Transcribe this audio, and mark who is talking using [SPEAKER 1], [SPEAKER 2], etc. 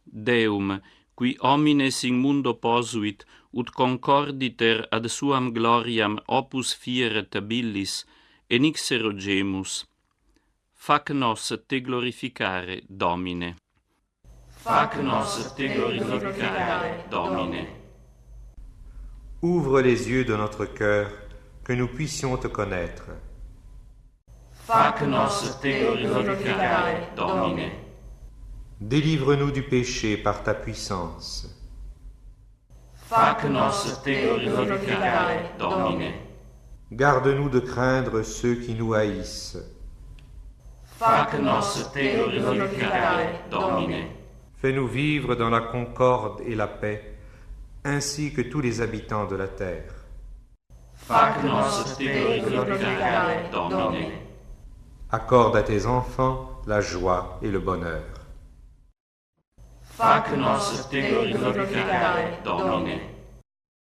[SPEAKER 1] Deum, qui homines in mundo posuit, ut concorditer ad suam gloriam opus fiere tabilis, enixero gemus. Fac nos te glorificare, Domine. Fac nos te glorificare, Domine.
[SPEAKER 2] Ouvre les yeux de notre cœur, que nous puissions te connaître.
[SPEAKER 1] Fac nos te glorificare, Domine.
[SPEAKER 2] Délivre-nous du péché par ta puissance.
[SPEAKER 1] Fac nos te glorificare, Domine.
[SPEAKER 2] Garde-nous de craindre ceux qui nous haïssent.
[SPEAKER 1] Fac nos te glorificare, Domine.
[SPEAKER 2] Fais-nous vivre dans la concorde et la paix, ainsi que tous les habitants de la terre.
[SPEAKER 1] Fac nos te glorificare, Domine.
[SPEAKER 2] Accorde à tes enfants la joie et le bonheur.
[SPEAKER 1] Fac nos te glorificare, Domine.